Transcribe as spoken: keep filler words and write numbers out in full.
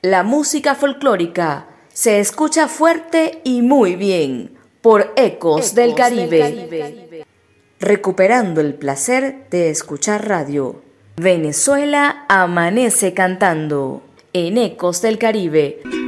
La música folclórica se escucha fuerte y muy bien por Ecos, Ecos del, Caribe. del Caribe. Recuperando el placer de escuchar radio. Venezuela amanece cantando en Ecos del Caribe.